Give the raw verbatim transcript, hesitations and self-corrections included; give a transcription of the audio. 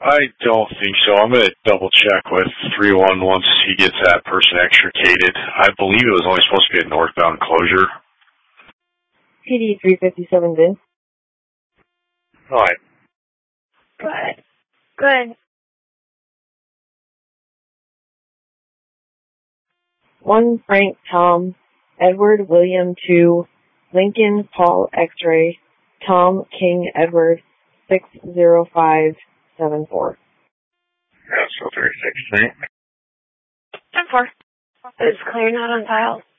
I don't think so. I'm going to double check with three one once he gets that person extricated. I believe it was only supposed to be a northbound closure. P D three fifty-seven, Vince. All right. Good. Good. One Frank Tom, Edward William two, Lincoln Paul X-ray, Tom King Edward six zero five seven four. Yeah, so thirty-six, right? ten four. It's clear, not on file.